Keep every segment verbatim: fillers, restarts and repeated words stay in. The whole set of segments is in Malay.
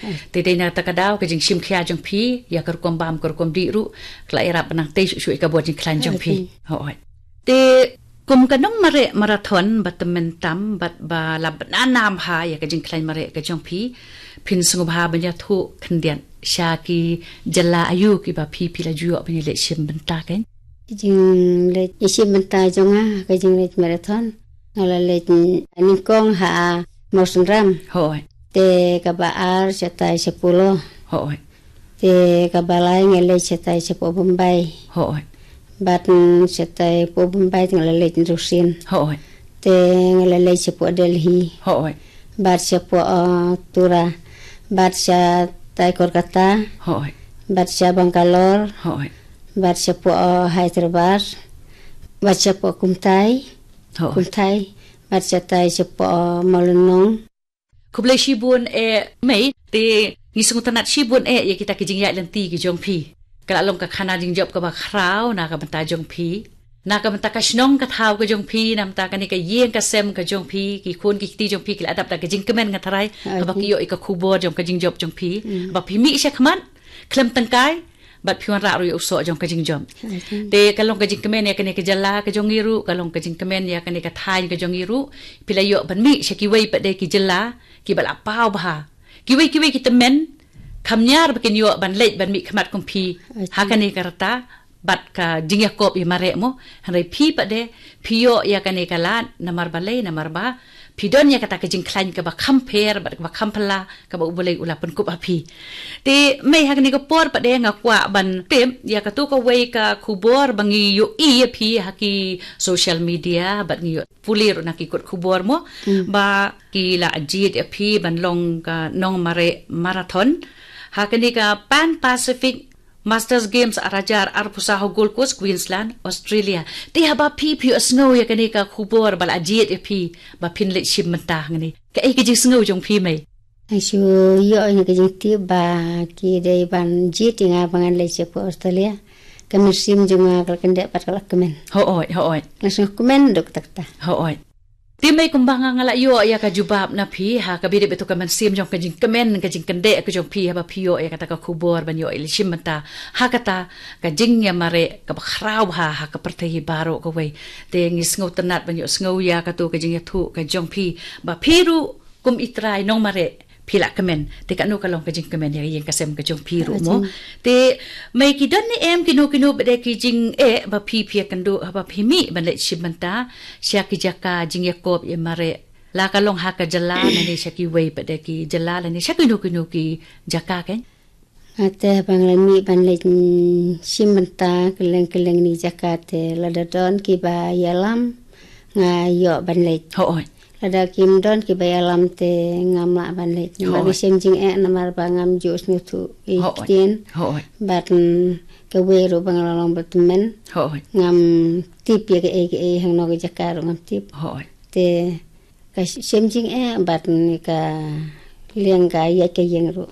te te na takadaw ka jing sim khia jong phi ya kar kom bam kar kom di ru kla era panang te shui ka bo jing klan jong phi hoi te kum ka nong mare marathon bat men tam bat ba la na nam ha ya ka jing klan mare ka jong phi phin sungu ba banya thu khndian sha ki jalla ayu ki ba phi phi la ju ba ni le sim banta ken jing le sim banta jong a ka jing le marathon ala le ani kong ha mosunram hoi te ka ba ar chatai sepuluh hoi te ka ba lai ngele chatai sepo Bombay hoi bat chatai po Bombay ngele le Rusin hoi te ngele le sepo Delhi hoi bat sepo Tura bat chatai Kolkata hoi bat cha Bangalore hoi bat sepo Hyderabad bat sepo Kumtai hoi Kumtai bat chatai sepo Malunong kublai shibun e mei te ngisung tanat shibun e ya kita kijing ya lenti ki jong phi kala long ka khana jing job ka ba khrau na ka banta jong phi na ka banta ka snong ka thau ka jong phi nam ta ka ni ka yeng ka sem ka jong phi ki khun ki ti jong phi ki adap ta ka jing kemen nga tharai ba ki yo ka khubo jong ka jing job jong phi ba phi mi she khman klem tangkai bat phiwan ra ru yo so jong ka jing jom te ka long ka jing kemen ya ka ni ka jalla ka jong iru ka long ka jing kemen ya ka ni ka thai ka jong iru pila yo ban mi she ki wei pa de ki jalla ki bala pau bah ki wei ki wei ki temen khamnyar bakin yo ban leit ban mi khmat kum phi hakane karata bat ka jingya kop i mare mo hanai phi pa de phi yo ya kane kala namar balai namar ba phi don ya kata ka jing khlain ka ba khamper bat ka ba khampala ka ba ubulai ula pun kup aphi te mai hakane ko por pa de nga kwa ban tem ya ka tu ka wei ka khubor bangi yo i phi haki social media bat ngi yo pulir na ki kut khubor mo ba ki la ajit phi ban long ka nong mare marathon hakane ka Pan Pacific Masters Games arajar arpusaho Gold Coast Queensland Australia ti haba phi phi asngo ya kane ka khubor bal ajit phi ba phin le shim manta ngani ka ai ki jing sngo jong phi mai ai shu yo ni ka jing ti ba ki dei ban jit nga bangan le se Australia ka mirsim junga kal kende pat kal kemen ho oi ho oi langsung kemen dok takta ho oi ti mai kumbanga ngala yo ya ka jubab na phi ha ka bide betu ka man sim jong ka jing kemen ka jing kende ka jong phi ha ba phi yo ya kata ka khubor ban yo il shimanta ha kata ka jing ya mare ka ba khrau ha ha ka perthai baro ka wei te ngis ngau tanat ban yo sngo ya ka tu ka jing ya thu ka jong phi ba phiru kum itrai nong mare phila kemen te ka no ka long ka jing kemen ya yeng ka sem ka jong phiru mo te mai ki don ni em ki no ki no bede ki jing e ba phi phia kan do ba phi mi ban le shimanta sya ki jaka jing ya kop e mare la ka long ha ka jala na ni sya ki wei bede ki jala la ni sya ki no ki no ki jaka ken ate banglami ban le shimanta keleng keleng ni jakate lada don ki ba yalam nga yo ban le ho oi ada kim don ki bayalam te ngam la ban le ma bi sem jing e namar ba ngam jos nu tu i tin bat ke we ro bang la long bat men ngam tip ye ke e hang no ke jakar ngam tip te ka sem jing e bat ni ka liang ga ye ke yeng ro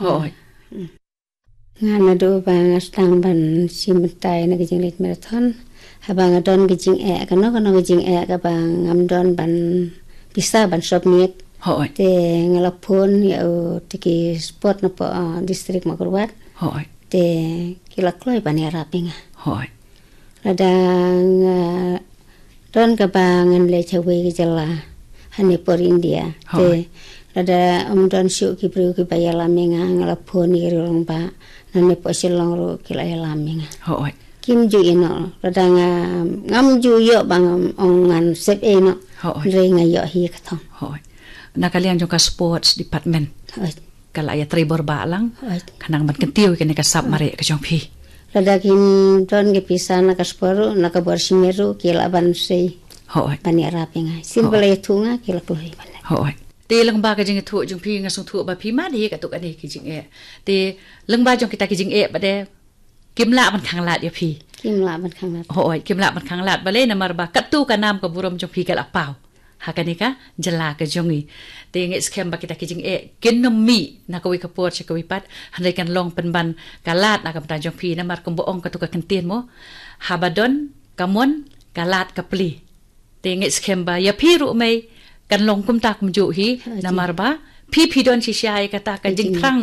ngana do bang stang ban sim tai na ke jing let marathon habang don ke jing e ka no ka no ke jing e ka bang ngam don ban bisa ban shop miet hoi te ngalapon ya te ki sport na po distrik Makurwat hoi te kila kloi ban ya rapinga hoi ada don ka bangan le chawe ki jala hani por India te ada om don shu ki bru ki bayala menga ngalapon ni rong ba nane po silong ro kila ya laminga hoi kim ju ino ada ngam ju yo bang ongan sep eno Ray nga yo hi ka thong. Hoi. Nakalian jong ka sports department. Hoi. Kala ya tribor ba lang. Hoi. Kanang man kentiu ke ka sap mare ka jong phi. Rada kin don ke pisana ka sporu na ka bor simeru kila ban sei. Hoi. Ban ya rapinga. Simple ya tunga kila kloi ban. Hoi. Te lang ba ka jing thu jong phi nga sung thu ba phi ma di ka tuk ani ki jing e. Te lang ba jong kita ki jing e ba de kim la ban khang lat ya phi. Kim la ban khang lat. Hoi, kim la ban khang lat ba le namar ba katu ka nam ka burom jong phi ka la pau. Hakani ka jala ka jongi te nge skem ba kita kijing e kenomi na ka wi ka por che ka wi pat hanai kan long pen ban kalat na ka ta jong phi namar ko boong ka tu ka kentien mo habadon kamon kalat ka pli te nge skem ba ya phi ru mai kan long kum ta kum ju hi namar ba phi phi don chi sha ka ta ka jing thrang